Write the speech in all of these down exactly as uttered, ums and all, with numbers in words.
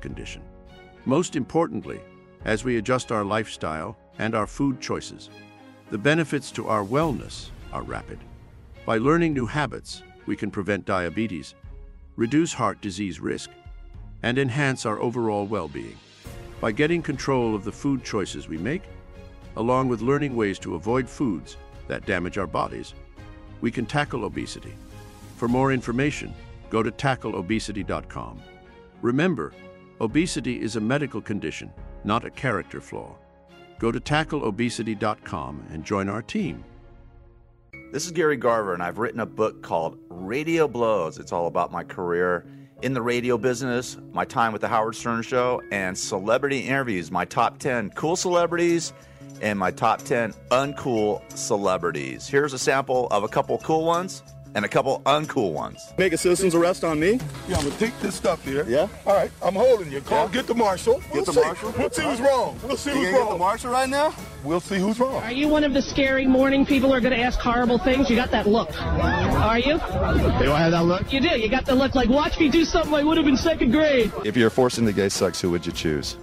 condition. Most importantly, as we adjust our lifestyle and our food choices, the benefits to our wellness are rapid. By learning new habits, we can prevent diabetes, reduce heart disease risk, and enhance our overall well-being. By getting control of the food choices we make, along with learning ways to avoid foods that damage our bodies, we can tackle obesity. For more information, go to tackle obesity dot com. Remember, obesity is a medical condition, not a character flaw. Go to tackle obesity dot com and join our team. This is Gary Garver, and I've written a book called Radio Blows. It's all about my career in the radio business, my time with the Howard Stern Show, and celebrity interviews, my top ten cool celebrities and my top ten uncool celebrities. Here's a sample of a couple cool ones and a couple uncool ones. Make a citizen's arrest on me? Yeah, I'm gonna take this stuff here. Yeah? All right, I'm holding you. Call, Yeah. get the marshal. Get We'll the see. marshal? We'll see who's wrong. We'll see You who's gonna get the wrong. marshal right now? We'll see who's wrong. Are you one of the scary morning people who are going to ask horrible things? You got that look. Are you? Do I have that look? You do. You got the look like, watch me do something I would have in second grade. If you're forced into gay sex, who would you choose?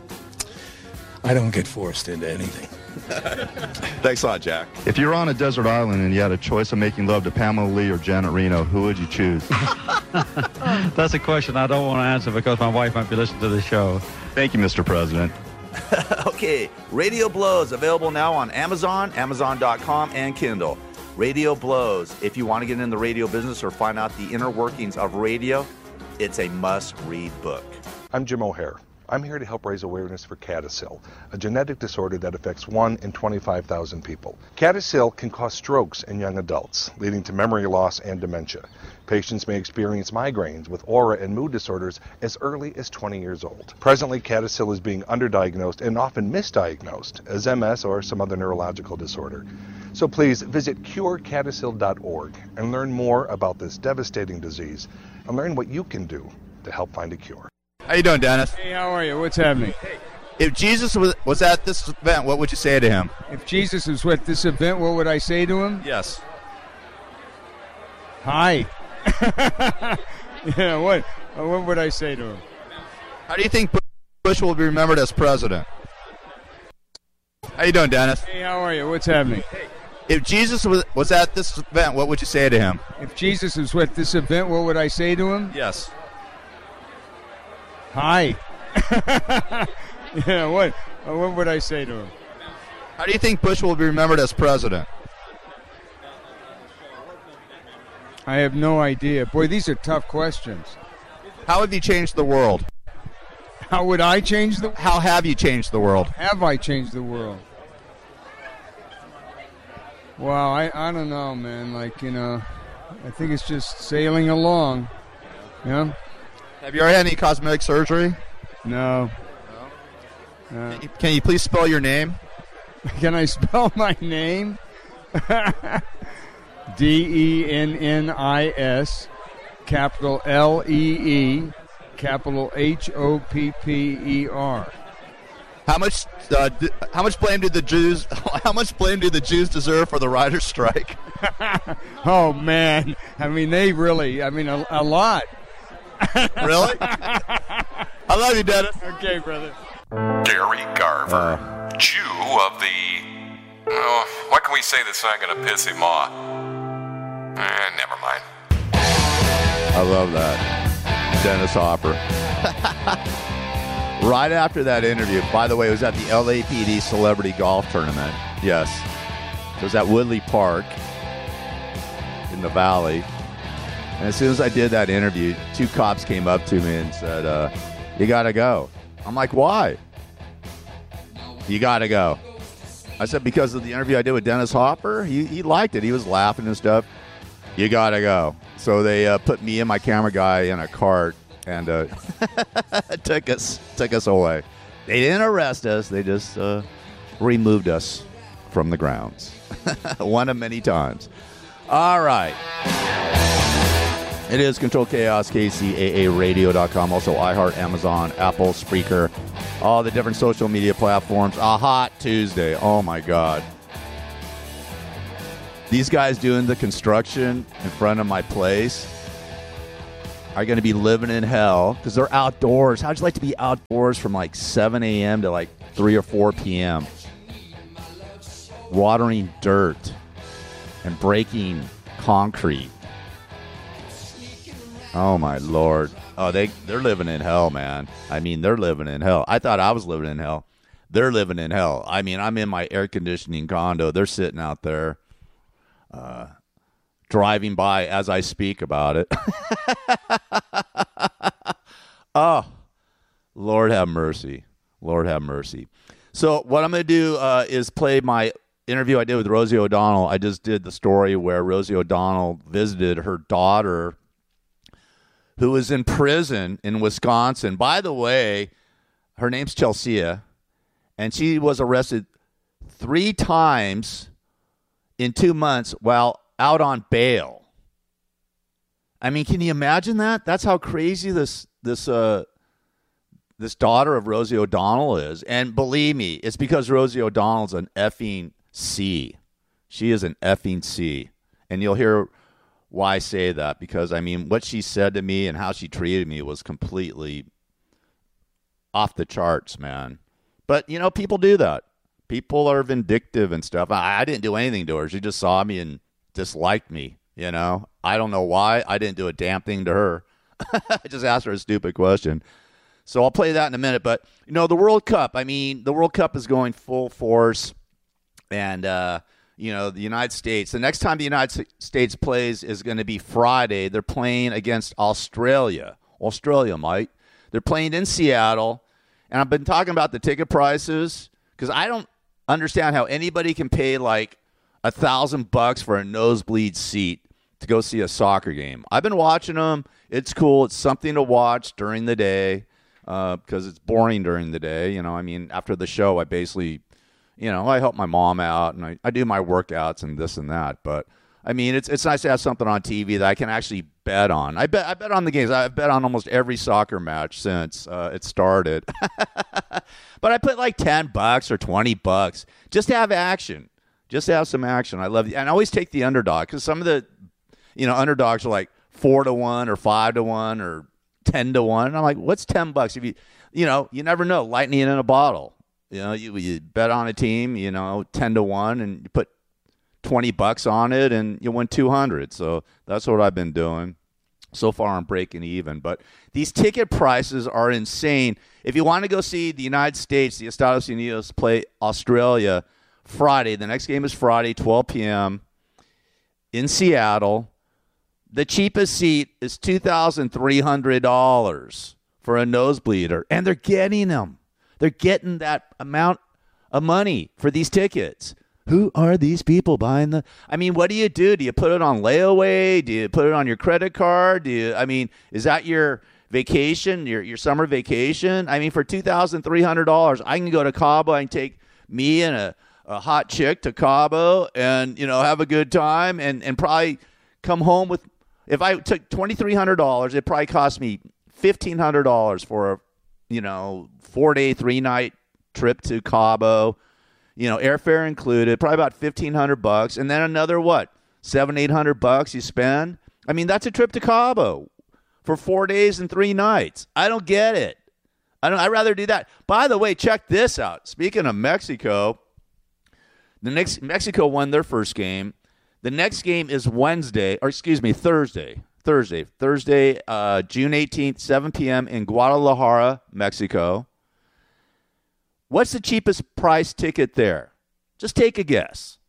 I don't get forced into anything. Thanks a lot, Jack. If you were on a desert island and you had a choice of making love to Pamela Lee or Janet Reno, who would you choose? That's a question I don't want to answer because my wife might be listening to the show. Thank you, Mister President. Okay, Radio Blows, available now on Amazon, amazon dot com, and Kindle. Radio Blows. If you want to get in the radio business or find out the inner workings of radio, it's a must-read book. I'm Jim O'Hare. I'm here to help raise awareness for CADASIL, a genetic disorder that affects one in twenty-five thousand people. CADASIL can cause strokes in young adults, leading to memory loss and dementia. Patients may experience migraines with aura and mood disorders as early as twenty years old. Presently, CADASIL is being underdiagnosed and often misdiagnosed as M S or some other neurological disorder. So please visit cure cadasil dot org and learn more about this devastating disease and learn what you can do to help find a cure. How you doing, Dennis? Hey, how are you? What's happening? If Jesus was, was at this event, what would you say to him? If Jesus was at this event, what would I say to him? Yes. Hi. Yeah, what what would I say to him? How do you think Bush will be remembered as president? How you doing, Dennis? Hey, how are you? What's happening? If Jesus was, was at this event, what would you say to him? If Jesus was at this event, what would I say to him? Yes. Hi. Yeah, what what would I say to him? How do you think Bush will be remembered as president? I have no idea. Boy, these are tough questions. How have you changed the world? How would I change the How have you changed the world? Have I changed the world? Wow, I, I don't know, man. Like, you know, I think it's just sailing along. Yeah? Have you ever had any cosmetic surgery? No. No. Can you, can you please spell your name? Can I spell my name? D E N N I S, capital L E E, capital H O P P E R. How much? Uh, d- how much blame did the Jews? How much blame do the Jews deserve for the writers' strike? Oh man! I mean, they really. I mean, a, a lot. Really? I love you, Dennis. Okay, brother. Gary Garver, uh, Jew of the. Oh, what can we say that's not going to piss him off? Eh, never mind. I love that. Dennis Hopper. Right after that interview, by the way, it was at the L A P D Celebrity Golf Tournament. Yes. It was at Woodley Park in the Valley. And as soon as I did that interview, two cops came up to me and said, uh, you got to go. I'm like, why? You got to go. I said, because of the interview I did with Dennis Hopper. He, he liked it. He was laughing and stuff. You got to go. So they uh, put me and my camera guy in a cart and uh, took us took us away. They didn't arrest us. They just uh, removed us from the grounds. One of many times. All right. It is Control Chaos, K C A A radio dot com, also iHeart, Amazon, Apple, Spreaker, all the different social media platforms. A hot Tuesday. Oh, my God. These guys doing the construction in front of my place, are going to be living in hell because they're outdoors. How'd you like to be outdoors from like seven a.m. to like three or four p.m. watering dirt and breaking concrete? Oh, my Lord. Oh, they, they're living in hell, man. I mean, they're living in hell. I thought I was living in hell. They're living in hell. I mean, I'm in my air conditioning condo. They're sitting out there uh, driving by as I speak about it. Oh, Lord have mercy. Lord have mercy. So what I'm going to do uh, is play my interview I did with Rosie O'Donnell. I just did the story where Rosie O'Donnell visited her daughter who is in prison in Wisconsin. By the way, her name's Chelsea, and she was arrested three times in two months while out on bail. I mean, can you imagine that? That's how crazy this this uh, this daughter of Rosie O'Donnell is. And believe me, it's because Rosie O'Donnell's an effing C. She is an effing C. And you'll hear why I say that, because, I mean, what she said to me and how she treated me was completely off the charts, man. But, you know, people do that. People are vindictive and stuff. I, I didn't do anything to her. She just saw me and disliked me, you know. I don't know why. I didn't do a damn thing to her. I just asked her a stupid question. So I'll play that in a minute. But, you know, the World Cup, I mean, the World Cup is going full force. And, uh, you know, the United States, the next time the United States plays is going to be Friday. They're playing against Australia. Australia, Mike. They're playing in Seattle. And I've been talking about the ticket prices because I don't understand how anybody can pay like a thousand bucks for a nosebleed seat to go see a soccer game. I've been watching them. It's cool. It's something to watch during the day uh, because it's boring during the day. You know, I mean, after the show, I basically, you know, I help my mom out and I, I do my workouts and this and that. But I mean, it's it's nice to have something on T V that I can actually bet on. I bet I bet on the games. I've bet on almost every soccer match since uh, it started. But I put like ten bucks or twenty bucks just to have action, just to have some action. I love it, and I always take the underdog because some of the, you know, underdogs are like four to one or five to one or ten to one. And I'm like, what's ten bucks? If you, you know, you never know. Lightning in a bottle. You know, you, you bet on a team, you know, ten to one, and you put twenty bucks on it, and you win two hundred. So that's what I've been doing. So far, I'm breaking even. But these ticket prices are insane. If you want to go see the United States, the Estados Unidos play Australia Friday, the next game is Friday, twelve p.m. in Seattle. The cheapest seat is two thousand three hundred dollars for a nosebleeder, and they're getting them. They're getting that amount of money for these tickets. Who are these people buying the? I mean, what do you do? Do you put it on layaway? Do you put it on your credit card? Do you? I mean, is that your vacation, your your summer vacation? I mean, for two thousand three hundred dollars, I can go to Cabo. I can take me and a, a hot chick to Cabo, and you know, have a good time, and and probably come home with. If I took twenty three hundred dollars, it probably cost me fifteen hundred dollars for a, you know, four day, three night trip to Cabo. You know, airfare included, probably about fifteen hundred bucks, and then another what, seven, eight hundred bucks you spend. I mean, that's a trip to Cabo for four days and three nights. I don't get it. I don't. I'd rather do that. By the way, check this out. Speaking of Mexico, the next Mexico won their first game. The next game is Wednesday, or excuse me, Thursday. Thursday, Thursday, uh, June eighteenth, seven p.m. in Guadalajara, Mexico. What's the cheapest price ticket there? Just take a guess.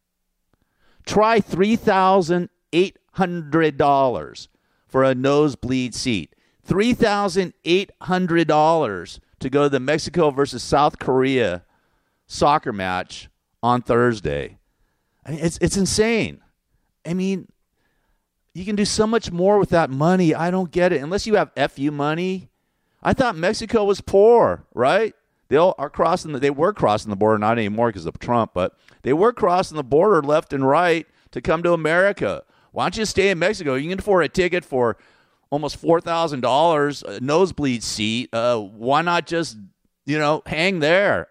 Try three thousand eight hundred dollars for a nosebleed seat. three thousand eight hundred dollars to go to the Mexico versus South Korea soccer match on Thursday. I mean, it's it's insane. I mean, you can do so much more with that money. I don't get it. Unless you have F U money. I thought Mexico was poor, right? They all are crossing the, they were crossing the border, not anymore because of Trump, but they were crossing the border left and right to come to America. Why don't you stay in Mexico? You can afford a ticket for almost four thousand dollars, a nosebleed seat. Uh, why not just, you know, hang there?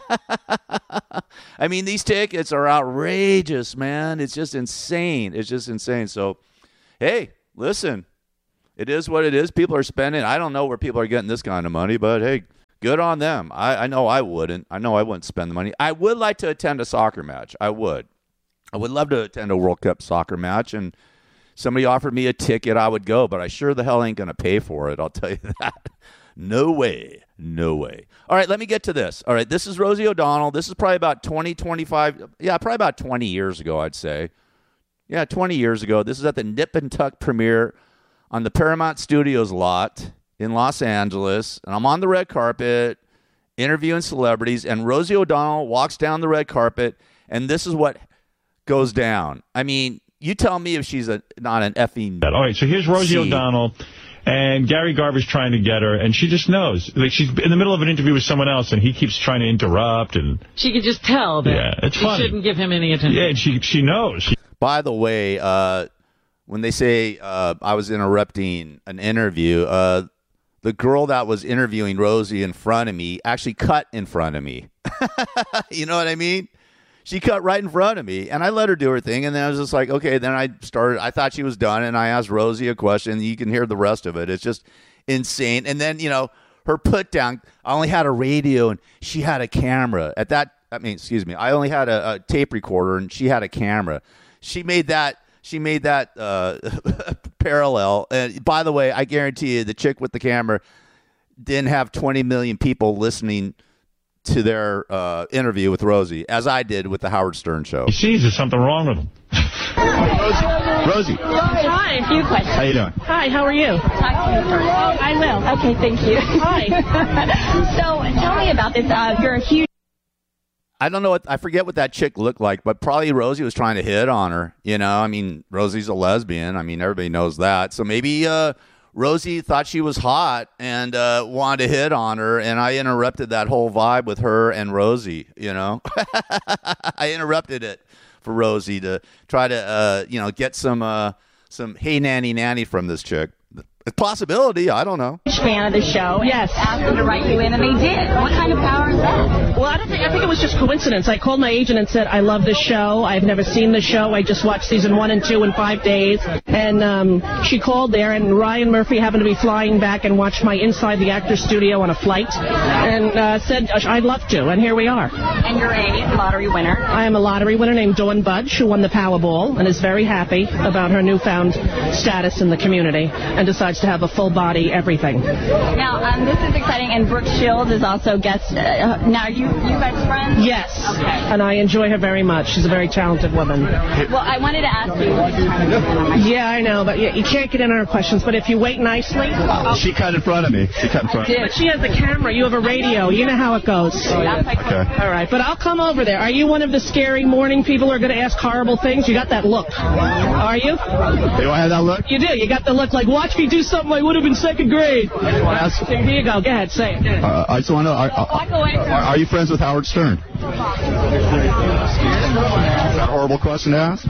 I mean, these tickets are outrageous, man. It's just insane. It's just insane. So, hey, listen, It is what it is. People are spending. I don't know where people are getting this kind of money, but hey, good on them. I, I know I wouldn't. I know I wouldn't spend the money. I would like to attend a soccer match. I would. I would love to attend a World Cup soccer match, and somebody offered me a ticket, I would go, but I sure the hell ain't going to pay for it. I'll tell you that. No way. No way. All right, let me get to this. All right, this is Rosie O'Donnell. This is probably about twenty, twenty-five, yeah, probably about twenty years ago, I'd say. Yeah, twenty years ago. This is at the Nip and Tuck premiere on the Paramount Studios lot in Los Angeles, and I'm on the red carpet interviewing celebrities, and Rosie O'Donnell walks down the red carpet, and this is what goes down. I mean, you tell me if she's a not an effing... All right, so here's Rosie C. O'Donnell, and Gary Garver's trying to get her, and she just knows. Like, she's in the middle of an interview with someone else, and he keeps trying to interrupt. And she could just tell that yeah, it's she funny. shouldn't give him any attention. Yeah, and she, she knows. She By the way, uh, when they say uh, I was interrupting an interview, uh, the girl that was interviewing Rosie in front of me actually cut in front of me. You know what I mean? She cut right in front of me, and I let her do her thing, and then I was just like, okay, then I started, I thought she was done, and I asked Rosie a question. You can hear the rest of it. It's just insane. And then, you know, her put down, I only had a radio, and she had a camera. At that, I mean, excuse me, I only had a, a tape recorder, and she had a camera. She made that, she made that uh, parallel. And by the way, I guarantee you the chick with the camera didn't have twenty million people listening to their uh, interview with Rosie, as I did with the Howard Stern Show. He sees there's something wrong with him. Rosie. Rosie. Hi. A few questions. How you doing? Hi, how are you? Talk to you first. I will. Okay, thank you. Hi. So tell me about this. Uh, you're a huge... I don't know what, I forget what that chick looked like, but probably Rosie was trying to hit on her. You know, I mean, Rosie's a lesbian. I mean, everybody knows that. So maybe uh, Rosie thought she was hot and uh, wanted to hit on her, and I interrupted that whole vibe with her and Rosie, you know. I interrupted it for Rosie to try to, uh, you know, get some, uh, some hey nanny nanny from this chick. A possibility, I don't know. Fan of the show. Yes. Asked them to write you in, and they did. What kind of power is that? Well, I don't think, I think it was just coincidence. I called my agent and said, I love this show. I've never seen the show. I just watched season one and two in five days. And um, she called there, and Ryan Murphy happened to be flying back and watched my Inside the Actors Studio on a flight, and uh, said, I'd love to, and here we are. And you're a lottery winner. I am a lottery winner named Dawn Budge, who won the Powerball and is very happy about her newfound status in the community and decides to have a full body everything. Now, um, this is exciting, and Brooke Shields is also guest. Uh, now, are you, you guys friends? Yes. Okay. And I enjoy her very much. She's a very talented woman. Well, I wanted to ask you. Yeah, I know, but you, you can't get in on her questions. But if you wait nicely... She cut in front of me. She cut in front of me. But she has a camera. You have a radio. You know how it goes. Okay. All right, but I'll come over there. Are you one of the scary morning people who are going to ask horrible things? You got that look. Are you? Do I have that look? You do. You got the look like, watch me do something I would have in second grade. Here you go. Go ahead. Say it. Uh, I just want to know, are, are, are you friends with Howard Stern? Is that a horrible question to ask?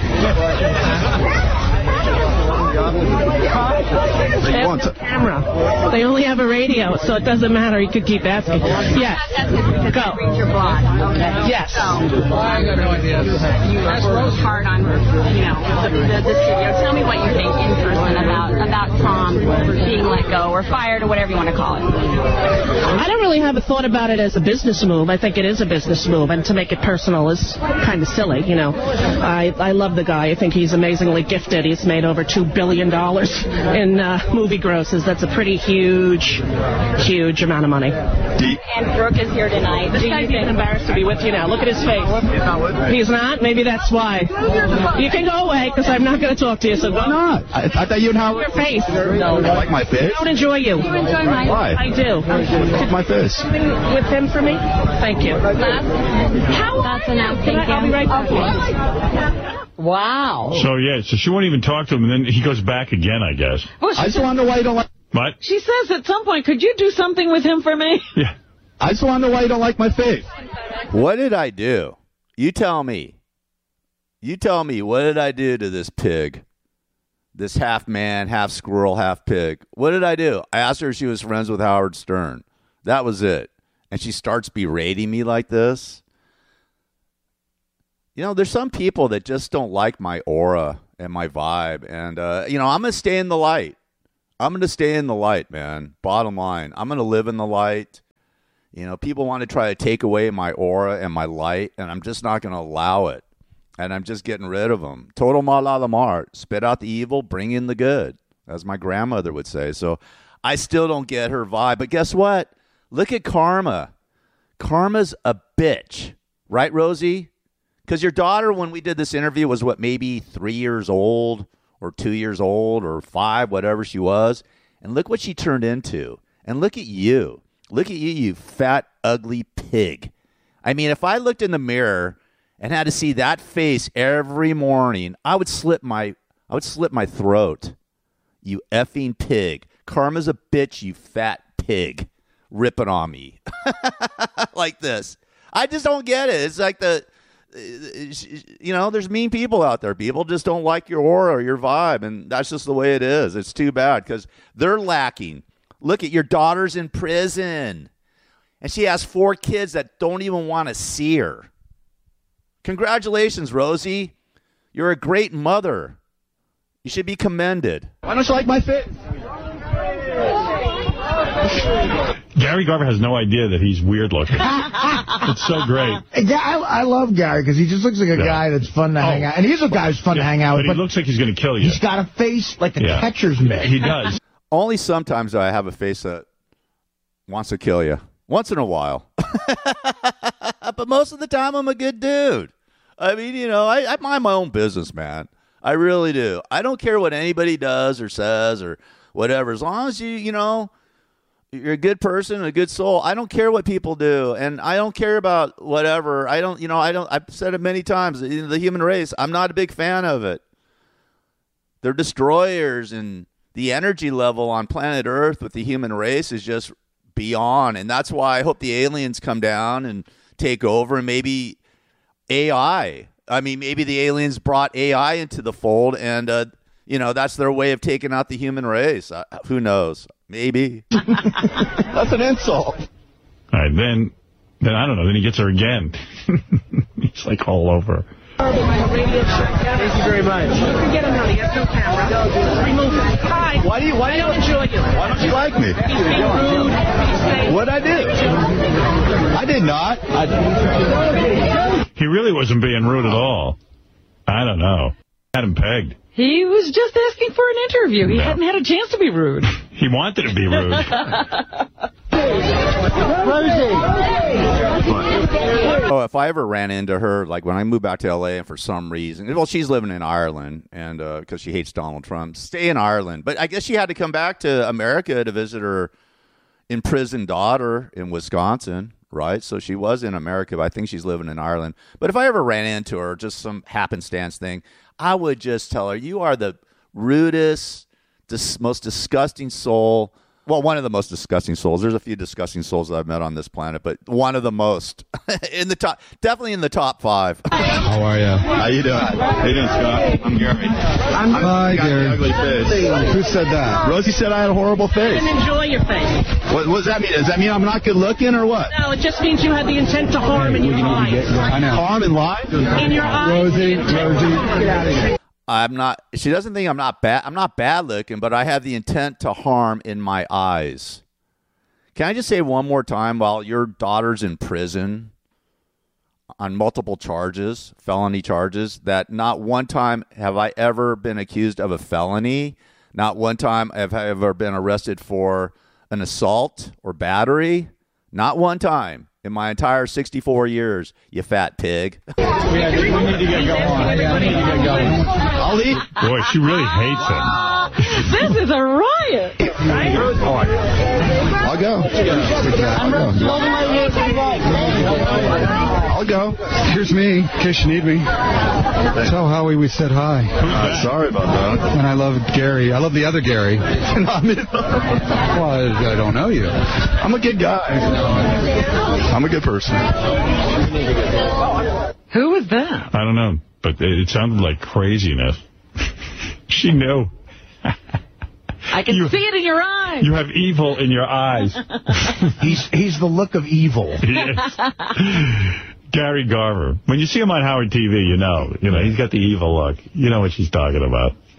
They have a camera. They only have a radio, so it doesn't matter. You could keep asking. Yes. Go. Yes. I got no idea. You were hard on, you know, the, the, the studio. Tell me what you think in person about about Tom being let go or fired or whatever you want to call it. I don't really have a thought about it as a business move. I think it is a business move, and to make it personal is kind of silly, you know. I I love the guy. I think he's amazingly gifted. He's made over two billion dollars in uh, movie grosses. That's a pretty huge, huge amount of money. And Brooke is here tonight. This guy's even embarrassed to be with you now. Look at his face. He's not with me. He's not? Maybe that's why. You can go away, because I'm not going to talk to you. So why not? I, I thought you and Howard... Your face. No, you like my face? I don't enjoy you. You enjoy my Why? I do. Look my face. With him for me? Thank you. How? That's enough. Thank you. I'll be right back. Wow. So, yeah, so she won't even talk to him, and then he goes back again, I guess. Well, I just want to know why you don't like... What? She says at some point, could you do something with him for me? Yeah. I just want to know why you don't like my face. What did I do? You tell me. You tell me, what did I do to this pig? This half man, half squirrel, half pig. What did I do? I asked her if she was friends with Howard Stern. That was it. And she starts berating me like this. You know, there's some people that just don't like my aura and my vibe. And, uh, you know, I'm going to stay in the light. I'm going to stay in the light, man. Bottom line. I'm going to live in the light. You know, people want to try to take away my aura and my light, and I'm just not going to allow it. And I'm just getting rid of them. Total malalamart. Spit out the evil, bring in the good, as my grandmother would say. So I still don't get her vibe. But guess what? Look at Karma. Karma's a bitch. Right, Rosie? Because your daughter, when we did this interview, was what, maybe three years old or two years old or five, whatever she was. And look what she turned into. And look at you. Look at you, you fat, ugly pig. I mean, if I looked in the mirror and had to see that face every morning, I would slip my I would slip my throat. You effing pig. Karma's a bitch, you fat pig. Ripping on me. Like this. I just don't get it. It's like the, you know, there's mean people out there. People just don't like your aura or your vibe, and that's just the way it is. It's too bad because they're lacking. Look at your daughter's in prison, and she has four kids that don't even want to see her. Congratulations, Rosie. You're a great mother. You should be commended. Why don't you like my fit? Gary Garver has no idea that he's weird looking. It's so great. Yeah, I, I love Gary because he just looks like a yeah. guy that's fun to oh. hang out. And he's a guy who's fun yeah, to hang out with. But he looks like he's going to kill you. He's got a face like a yeah. catcher's mitt. He does. Only sometimes do I have a face that wants to kill you. Once in a while. But most of the time, I'm a good dude. I mean, you know, I, I mind my own business, man. I really do. I don't care what anybody does or says or whatever. As long as you, you know, you're a good person, a good soul. I don't care what people do, and I don't care about whatever. I don't, you know, I don't. I've said it many times. The human race, I'm not a big fan of it. They're destroyers, and the energy level on planet Earth with the human race is just beyond. And that's why I hope the aliens come down and take over, and maybe A I. I mean, maybe the aliens brought A I into the fold, and uh, you know, that's their way of taking out the human race. Uh, who knows? Maybe. That's an insult. All right, then, then I don't know. Then he gets her again. He's like all over. Thank you very much. Get him out. He has no camera. Remove him. Hi. Why do you? Why I don't enjoy you. Why don't you like me? He's being rude. He's saying. What'd I do? I did not. I... He really wasn't being rude at all. I don't know. Had him pegged. He was just asking for an interview. He no. hadn't had a chance to be rude. He wanted to be rude. Oh, if I ever ran into her, like when I moved back to L A and for some reason, well, she's living in Ireland and because uh, she hates Donald Trump, stay in Ireland. But I guess she had to come back to America to visit her imprisoned daughter in Wisconsin, right? So she was in America, but I think she's living in Ireland. But if I ever ran into her, just some happenstance thing, I would just tell her, you are the rudest, dis- most disgusting soul. Well, one of the most disgusting souls. There's a few disgusting souls that I've met on this planet, but one of the most. in the top, definitely in the top five. How are you? How you doing? How you doing, Scott? I'm Gary. I'm Hi, Gary. Ugly face. Who said that? Rosie said I had a horrible face. I didn't enjoy your face. What, what does that mean? Does that mean I'm not good looking or what? No, it just means you had the intent to harm in your eyes. I know. Harm and lie? In your eyes. Rosie, Rosie, get out of here. I'm not. She doesn't think I'm not bad. I'm not bad looking, but I have the intent to harm in my eyes. Can I just say one more time, while your daughter's in prison on multiple charges, felony charges, that not one time have I ever been accused of a felony. Not one time have I ever been arrested for an assault or battery. Not one time in my entire sixty-four years, you fat pig. we, have, we need to get going. Yeah, we need to get going. I'll eat. Boy, she really hates him. This is a riot. I'll go. I'll go. Here's me, in case you need me. Tell Howie we said hi. Uh, sorry about that. And I love Gary. I love the other Gary. Well, I, I don't know you. I'm a good guy. I'm a good person. Who was that? I don't know, but it sounded like craziness. She knew. I can you, see it in your eyes. You have evil in your eyes. he's he's the look of evil. He is. Gary Garver. When you see him on Howard T V, you know. You know, he's got the evil look. You know what she's talking about.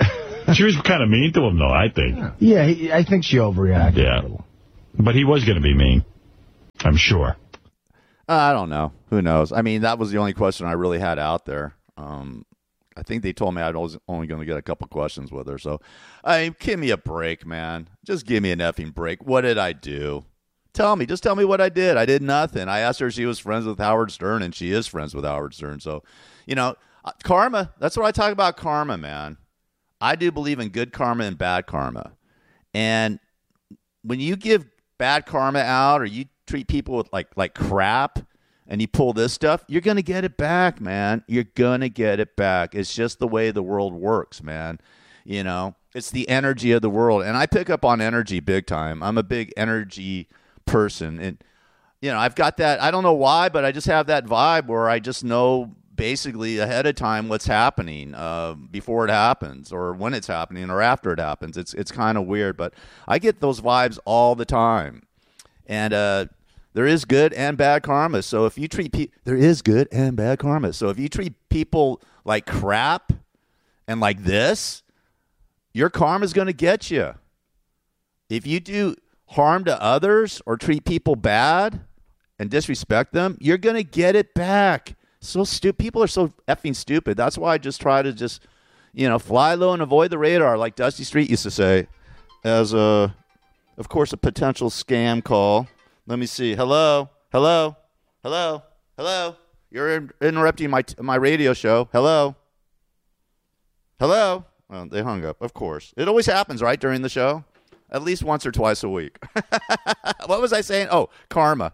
She was kind of mean to him, though, I think. Yeah, he, I think she overreacted. Yeah. But he was going to be mean. I'm sure. Uh, I don't know. Who knows? I mean, that was the only question I really had out there. Um, I think they told me I was only going to get a couple questions with her. So, I mean, give me a break, man. Just give me an effing break. What did I do? Tell me. Just tell me what I did. I did nothing. I asked her if she was friends with Howard Stern, and she is friends with Howard Stern. So, you know, karma. That's what I talk about, karma, man. I do believe in good karma and bad karma. And when you give bad karma out or you treat people with like like crap and you pull this stuff, you're going to get it back, man. You're going to get it back. It's just the way the world works, man. You know, it's the energy of the world. And I pick up on energy big time. I'm a big energy person. And, you know, I've got that. I don't know why, but I just have that vibe where I just know basically ahead of time what's happening uh, before it happens or when it's happening or after it happens. It's it's kind of weird, but I get those vibes all the time. And uh, there is good and bad karma. So if you treat people, there is good and bad karma. So if you treat people like crap and like this, your karma is going to get you. If you do harm to others or treat people bad and disrespect them, you're going to get it back. So stupid. People are so effing stupid. That's why I just try to just, you know, fly low and avoid the radar, like Dusty Street used to say, as a, of course, a potential scam call. Let me see. Hello, hello, hello, hello. You're in- interrupting my my radio show. Hello, hello. Well, they hung up. Of course, it always happens, right, during the show, at least once or twice a week. What was I saying? Oh, karma.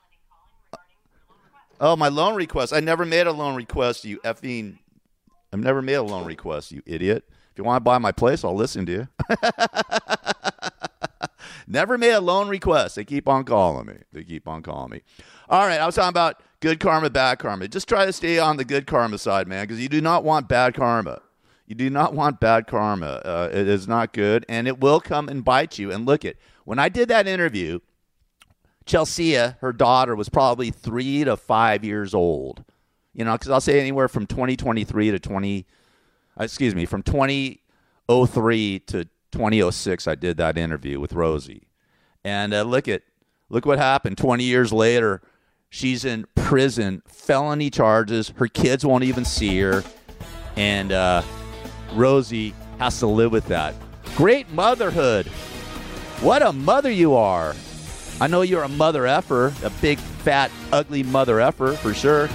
Oh, my loan request. I never made a loan request, you effing. I've never made a loan request, you idiot. If you want to buy my place, I'll listen to you. Never made a loan request. They keep on calling me. They keep on calling me. All right, I was talking about good karma, bad karma. Just try to stay on the good karma side, man, because you do not want bad karma. You do not want bad karma. Uh, it is not good, and it will come and bite you. And look at, when I did that interview, Chelsea, her daughter, was probably three to five years old. You know, because I'll say anywhere from twenty twenty-three to twenty, excuse me, from twenty oh three to twenty oh six, I did that interview with Rosie. And uh, look at, look what happened. twenty years later, she's in prison, felony charges. Her kids won't even see her. And uh, Rosie has to live with that. Great motherhood. What a mother you are. I know you're a mother effer, a big, fat, ugly mother effer, for sure.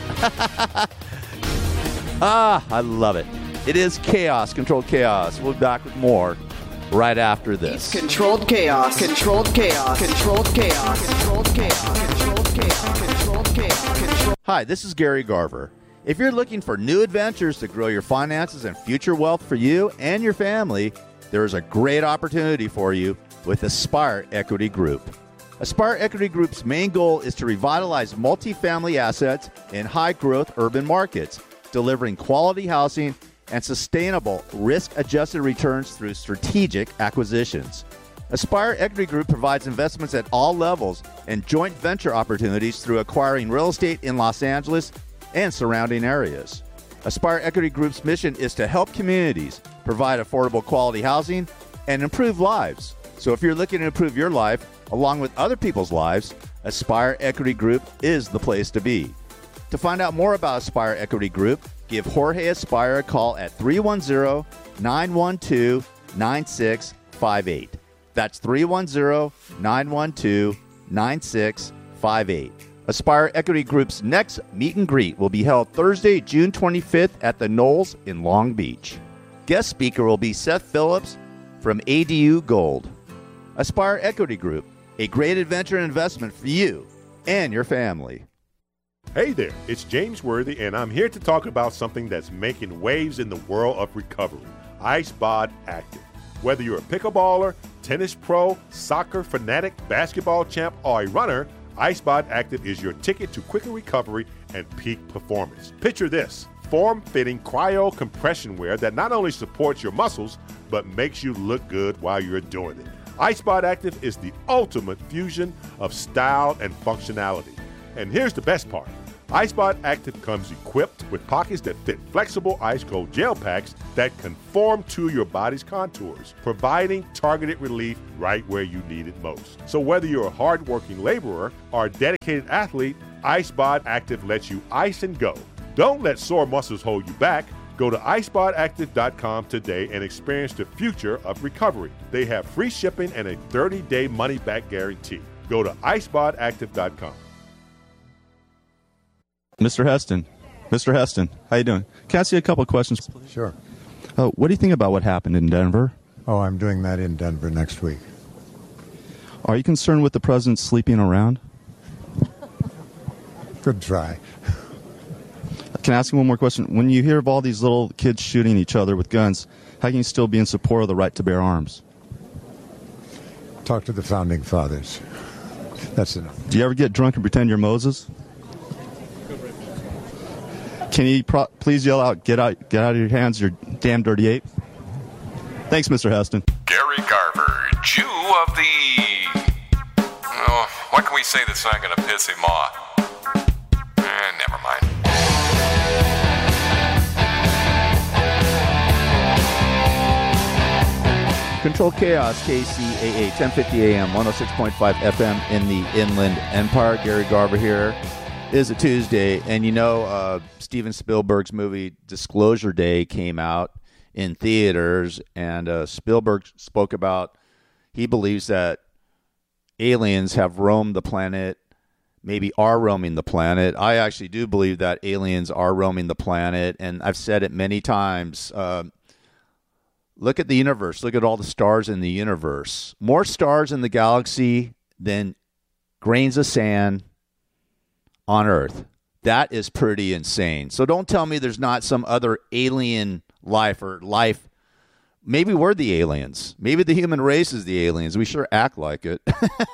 Ah, I love it. It is chaos, controlled chaos. We'll be back with more right after this. Controlled chaos, controlled chaos, controlled chaos, controlled chaos, controlled chaos, controlled chaos, controlled. Hi, this is Gary Garver. If you're looking for new adventures to grow your finances and future wealth for you and your family, there is a great opportunity for you with Aspire Equity Group. Aspire Equity Group's main goal is to revitalize multifamily assets in high-growth urban markets, delivering quality housing and sustainable risk-adjusted returns through strategic acquisitions. Aspire Equity Group provides investments at all levels and joint venture opportunities through acquiring real estate in Los Angeles and surrounding areas. Aspire Equity Group's mission is to help communities provide affordable quality housing and improve lives. So if you're looking to improve your life, along with other people's lives, Aspire Equity Group is the place to be. To find out more about Aspire Equity Group, give Jorge Aspire a call at three one zero, nine one two, nine six five eight. That's three one zero, nine one two, nine six five eight. Aspire Equity Group's next meet and greet will be held Thursday, June twenty-fifth at the Knolls in Long Beach. Guest speaker will be Seth Phillips from A D U Gold. Aspire Equity Group, a great adventure and investment for you and your family. Hey there, it's James Worthy, and I'm here to talk about something that's making waves in the world of recovery, IceBod Active. Whether you're a pickleballer, tennis pro, soccer fanatic, basketball champ, or a runner, IceBod Active is your ticket to quicker recovery and peak performance. Picture this, form-fitting cryo compression wear that not only supports your muscles, but makes you look good while you're doing it. IceBod Active is the ultimate fusion of style and functionality. And here's the best part. IceBot Active comes equipped with pockets that fit flexible ice-cold gel packs that conform to your body's contours, providing targeted relief right where you need it most. So whether you're a hard-working laborer or a dedicated athlete, IceBot Active lets you ice and go. Don't let sore muscles hold you back. Go to ice bot active dot com today and experience the future of recovery. They have free shipping and a thirty-day money-back guarantee. Go to ice bot active dot com. Mister Heston. Mister Heston, how you doing? Can I ask you a couple of questions, please? Sure. Uh, what do you think about what happened in Denver? Oh, I'm doing that in Denver next week. Are you concerned with the president sleeping around? Good try. Can I ask you one more question? When you hear of all these little kids shooting each other with guns, how can you still be in support of the right to bear arms? Talk to the founding fathers. That's enough. Do you ever get drunk and pretend you're Moses? Can you pro- please yell out, get out, get out of your hands, you damn dirty ape? Thanks, Mister Heston. Gary Garver, Jew of the... Oh, what can we say that's not going to piss him off? Eh, never mind. Control Chaos, K C A A, ten fifty A M, one oh six point five F M in the Inland Empire. Gary Garver here. It is a Tuesday, and you know uh, Steven Spielberg's movie Disclosure Day came out in theaters, and uh, Spielberg spoke about he believes that aliens have roamed the planet, maybe are roaming the planet. I actually do believe that aliens are roaming the planet, and I've said it many times. Uh, Look at the universe. Look at all the stars in the universe. More stars in the galaxy than grains of sand on Earth. That is pretty insane. So don't tell me there's not some other alien life or life. Maybe we're the aliens. Maybe the human race is the aliens. We sure act like it.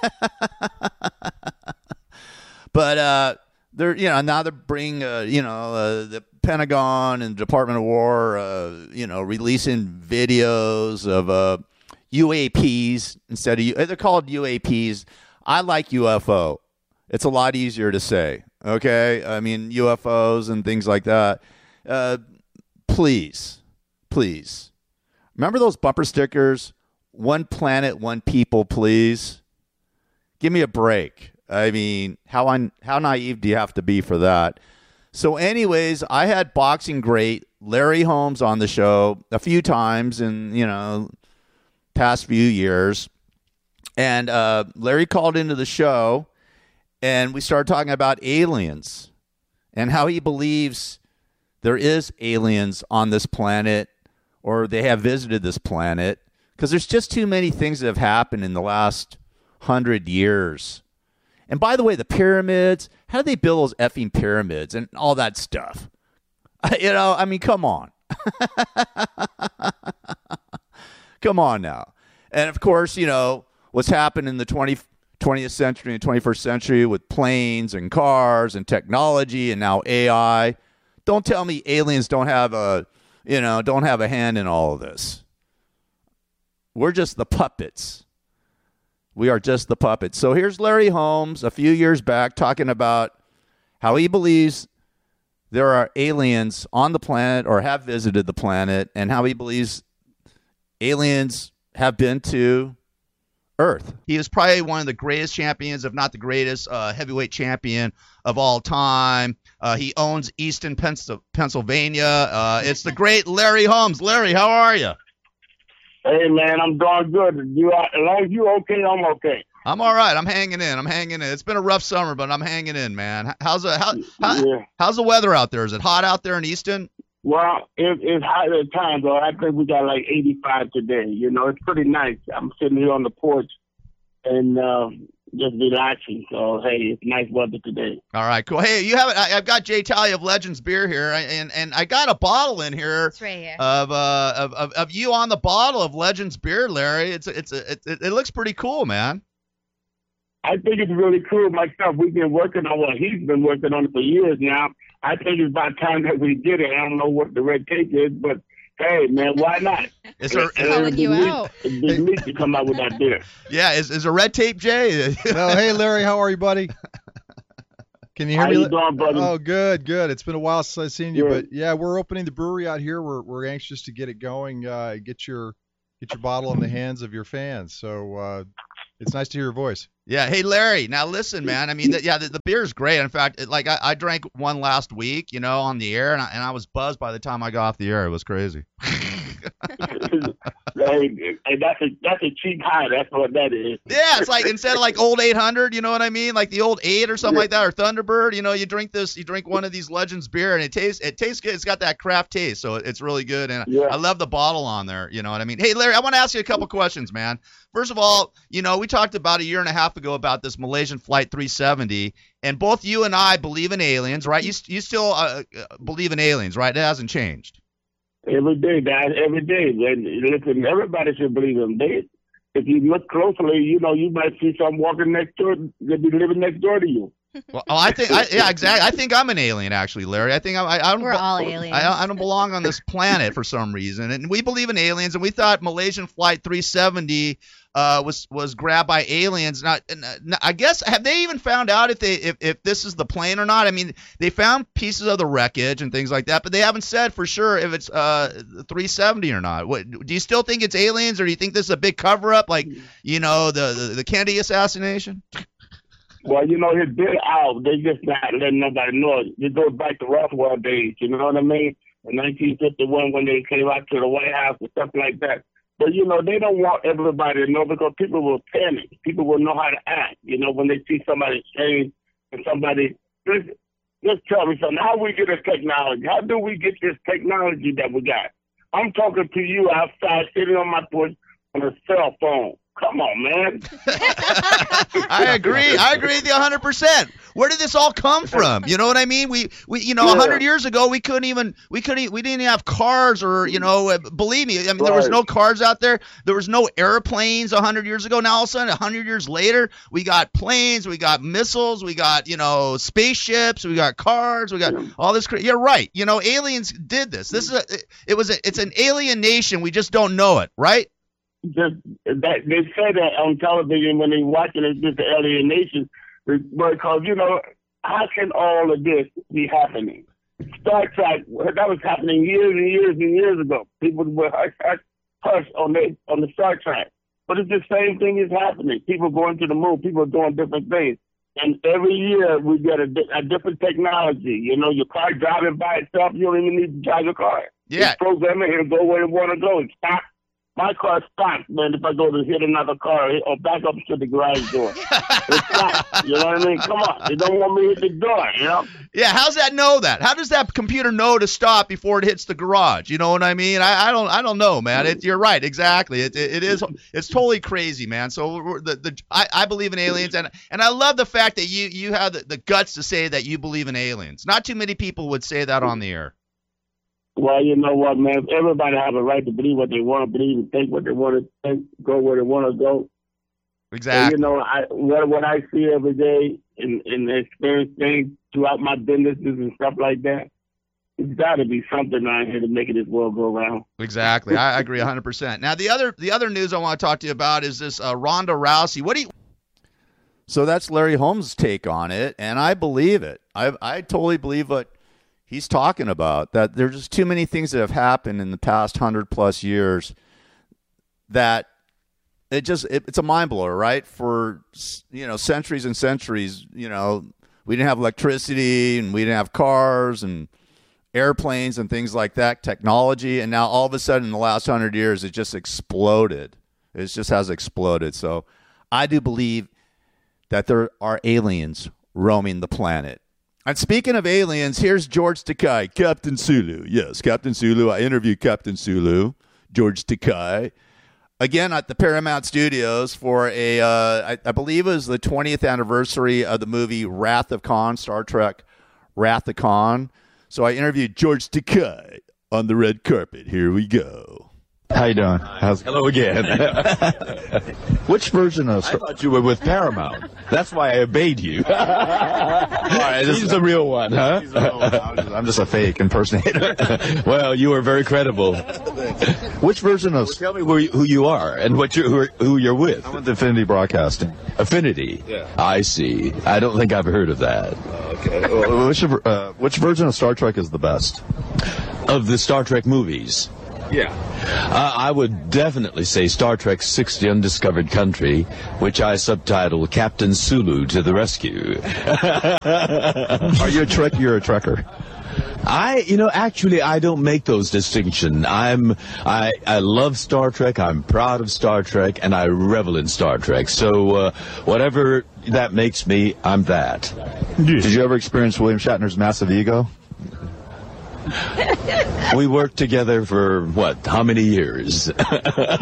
But uh, they're, you know, now they're bringing, uh, you know, uh, the Pentagon and Department of War, uh, you know, releasing videos of uh, U A Ps instead of U- they're called U A Ps. I like U F O. It's a lot easier to say. Okay, I mean U F Os and things like that. Uh, please, please, remember those bumper stickers? One planet, one people. Please, give me a break. I mean, how un- how naive do you have to be for that? So anyways, I had boxing great Larry Holmes on the show a few times in, you know, past few years. And uh, Larry called into the show, and we started talking about aliens and how he believes there is aliens on this planet, or they have visited this planet, because there's just too many things that have happened in the last hundred years. And by the way, the pyramids, how do they build those effing pyramids and all that stuff? You know, I mean, come on. Come on now. And of course, you know, what's happened in the twentieth century and twenty-first century with planes and cars and technology and now A I. Don't tell me aliens don't have a, you know, don't have a hand in all of this. We're just the puppets. We are just the puppets. So here's Larry Holmes a few years back talking about how he believes there are aliens on the planet or have visited the planet, and how he believes aliens have been to Earth. He is probably one of the greatest champions, if not the greatest uh, heavyweight champion of all time. Uh, he owns Easton, Pennsylvania. Uh, it's the great Larry Holmes. Larry, how are you? Hey, man, I'm doing good. You, as long as you okay, I'm okay. I'm all right. I'm hanging in. I'm hanging in. It's been a rough summer, but I'm hanging in, man. How's the how, how Yeah. how's the weather out there? Is it hot out there in Easton? Well, it, it's hot at times, though. I think we got like eighty-five today. You know, it's pretty nice. I'm sitting here on the porch and uh, just relaxing. So, hey, it's nice weather today. All right, cool. Hey, you have it. I- I've got Jay Talley of Legends Beer here, and and I got a bottle in here. It's right here. Of uh of, of, of you on the bottle of Legends Beer, Larry. It's it's a, it, it looks pretty cool, man. I think it's really cool myself. We've been working on what he's been working on it for years now. I think it's about time that we did it. I don't know what the red tape is, but hey, man, why not? Is there, It- it would be neat- it'd be neat to come out with that beer. Yeah, is is there red tape, Jay? No, hey Larry, how are you, buddy? Can you hear How me? you doing, brother? Oh, good, good. It's been a while since I've seen you, Good. but yeah, we're opening the brewery out here. We're we're anxious to get it going. Uh, get your get your bottle in the hands of your fans. So uh, it's nice to hear your voice. Yeah. Hey, Larry. Now listen, man. I mean, the, yeah, the, the beer is great. In fact, it, like I, I drank one last week, you know, on the air, and I, and I was buzzed by the time I got off the air. It was crazy. Hey, hey, that's a that's a cheap high. That's what that is. Yeah, it's like instead of like old eight hundred, you know what I mean? Like the old eight or something like that, or Thunderbird. You know, you drink this, you drink one of these Legends beer, and it tastes it tastes good. It's got that craft taste, so it's really good. And Yeah. I love the bottle on there. You know what I mean? Hey, Larry, I want to ask you a couple questions, man. First of all, you know, we talked about a year and a half ago about this Malaysian Flight three seventy, and both you and I believe in aliens, right? You you still uh, believe in aliens, right? It hasn't changed. Every day, guys, every day. And listen, everybody should believe them. They, if you look closely, you know, you might see someone walking next door. They'll be living next door to you. Well, oh, I think, I, yeah, exactly. I think I'm an alien, actually, Larry. I think I'm, I, I don't. We're all aliens. I, I don't belong on this planet for some reason, and we believe in aliens. And we thought Malaysian Flight three seventy uh, was was grabbed by aliens. Not, I guess, have they even found out if they if, if this is the plane or not? I mean, they found pieces of the wreckage and things like that, but they haven't said for sure if it's uh three seventy or not. What, do you still think it's aliens, or do you think this is a big cover up, like you know the the, the Kennedy assassination? Well, you know, it's been out. They just not letting nobody know. It goes back to Roswell days. You know what I mean? In nineteen fifty-one, when they came out to the White House and stuff like that. But, you know, they don't want everybody to know because people will panic. People will know how to act, you know, when they see somebody change and somebody. Just, just tell me something. How we get this technology? How do we get this technology that we got? I'm talking to you outside, sitting on my porch on a cell phone. Come on, man. I agree. I agree with you one hundred percent. Where did this all come from? You know what I mean? We, we you know, one hundred years ago, we couldn't even, we couldn't, we didn't even have cars or, you know, believe me, I mean, there was Right. no cars out there. There was no airplanes one hundred years ago. Now, all of a sudden, one hundred years later, we got planes, we got missiles, we got, you know, spaceships, we got cars, we got all this. Cra- You're right. You know, aliens did this. This is a, it was a, it's an alien nation. We just don't know it, right? Just that they say that on television when they watching it, just the alienation, because you know how can all of this be happening? Star Trek, that was happening years and years and years ago. People were hush hush hush on the on the Star Trek, but it's the same thing is happening. People going to the moon, people doing different things, and every year we get a, di- a different technology. You know, your car driving by itself, you don't even need to drive your car. Yeah. It's programming, it'll go where it want to go. It stops. My car stops, man, if I go to hit another car or back up to the garage door. It stops. You know what I mean? Come on. They don't want me to hit the door, you know? Yeah, how's that know that? How does that computer know to stop before it hits the garage? You know what I mean? I, I don't I don't know, man. It, you're right, exactly. It, it, it is it's totally crazy, man. So we're, the the I, I believe in aliens, and and I love the fact that you you have the, the guts to say that you believe in aliens. Not too many people would say that on the air. Well, you know what, man? Everybody have a right to believe what they want to believe and think what they want to think, go where they want to go. Exactly. And, you know, I what what I see every day and, and experience things throughout my businesses and stuff like that, it's got to be something around here to make this world go around. Exactly. I agree one hundred percent. Now, the other the other news I want to talk to you about is this uh, Ronda Rousey. What do you... So that's Larry Holmes' take on it, and I believe it. I I totally believe what he's talking about, that there's just too many things that have happened in the past hundred plus years that it just it, it's a mind blower, right? For you know centuries and centuries, you know we didn't have electricity and we didn't have cars and airplanes and things like that, technology, and now all of a sudden in the last hundred years it just exploded. It just has exploded. So I do believe that there are aliens roaming the planet. And speaking of aliens, here's George Takei, Captain Sulu. Yes, Captain Sulu. I interviewed Captain Sulu, George Takei, again at the Paramount Studios for a, uh, I, I believe it was the twentieth anniversary of the movie Wrath of Khan, Star Trek Wrath of Khan. So I interviewed George Takei on the red carpet. Here we go. How you doing? How's Hello again. Which version of I thought you were with Paramount. That's why I obeyed you. All right, He's the real one, huh? He's the real one. I'm just, I'm just a fake impersonator. Well, you were very credible. Which version of... Well, tell me who you, who you are and what you, who, who you're with. I'm with Affinity Broadcasting. Affinity? Yeah. I see. I don't think I've heard of that. Okay. Well, which, uh, which version of Star Trek is the best? Of the Star Trek movies? Yeah. Uh, I would definitely say Star Trek six, The Undiscovered Country, which I subtitle Captain Sulu to the Rescue. Are you a Trek? You're a Trekker. I, you know, actually, I don't make those distinctions. I'm, I, I love Star Trek. I'm proud of Star Trek, and I revel in Star Trek. So, uh, whatever that makes me, I'm that. Did you ever experience William Shatner's massive ego? We worked together for, what, how many years? uh,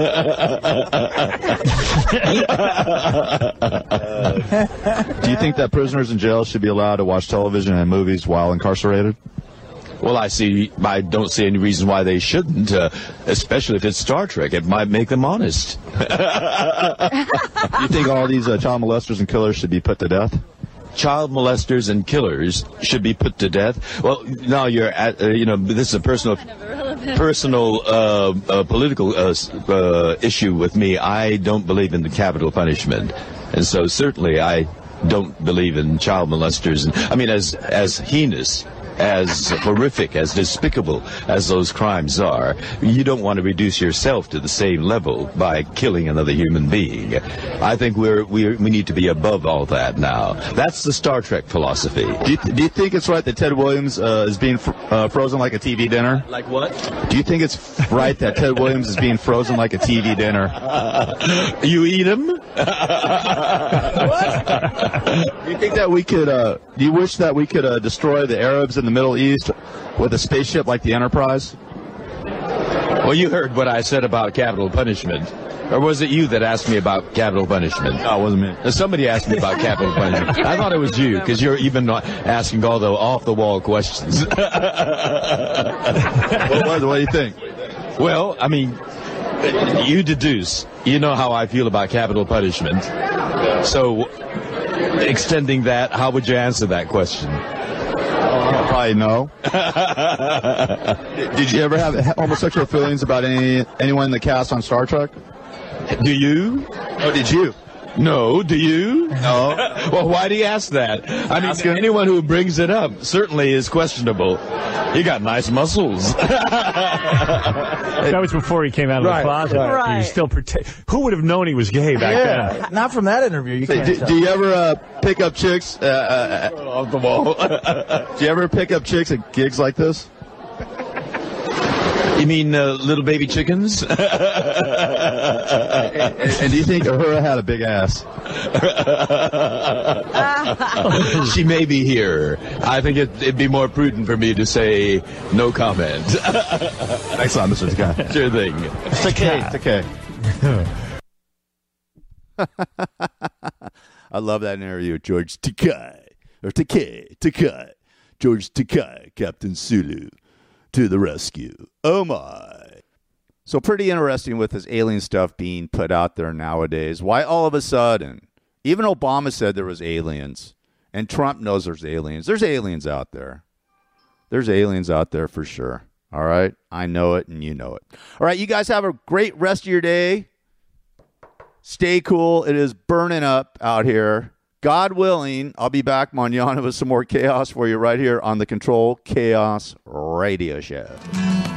do you think that prisoners in jail should be allowed to watch television and movies while incarcerated? Well, I see. I don't see any reason why they shouldn't, uh, especially if it's Star Trek. It might make them honest. Do you think all these uh, child molesters and killers should be put to death? Child molesters and killers should be put to death. Well, now you're at, uh, you know, this is a personal, personal, uh, uh, political uh, uh, issue with me. I don't believe in the capital punishment, and so certainly I don't believe in child molesters. And I mean, as as heinous, as horrific, as despicable as those crimes are, you don't want to reduce yourself to the same level by killing another human being. I think we're, we're we need to be above all that now. That's the Star Trek philosophy. Do you, th- do you think it's right that Ted Williams uh, is being fr- uh, frozen like a T V dinner? Like what? Do you think it's right that Ted Williams is being frozen like a T V dinner? You eat him? What? Do you think that we could, uh, do you wish that we could uh, destroy the Arabs in the Middle East with a spaceship like the Enterprise? Well, you heard what I said about capital punishment. Or was it you that asked me about capital punishment? No, it wasn't me. Somebody asked me about capital punishment. I thought it was you, because you're even not asking all the off-the-wall questions. what, what, what do you think? Well, I mean, you deduce. You know how I feel about capital punishment. So, extending that, how would you answer that question? Probably no. Did you ever have homosexual feelings about any anyone in the cast on Star Trek? Do you? Oh, did you? No, do you? No. Well, why do you ask that? I mean, Asking. anyone who brings it up certainly is questionable. You got nice muscles. That was before he came out of Right, the closet. right. He was still protect. Who would have known he was gay back Yeah, then? not from that interview. You Say, can't do, tell. do you ever uh, pick up chicks uh, uh, Off the wall. do you ever pick up chicks at gigs like this? You mean uh, little baby chickens? and, and do you think Uhura had a big ass? She may be here. I think it, it'd be more prudent for me to say no comment. Thanks a lot, Mister Takei. Sure thing. Takei. Takei. I love that interview with George Takei. Or Takei. Takei. George Takei, Captain Sulu. To the rescue. Oh my. So pretty interesting with this alien stuff being put out there nowadays. Why all of a sudden? Even Obama said there was aliens. And Trump knows there's aliens. There's aliens out there. There's aliens out there for sure. All right? I know it and you know it. All right, you guys have a great rest of your day. Stay cool. It is burning up out here. God willing, I'll be back mañana with some more chaos for you right here on the Control Chaos Radio Show.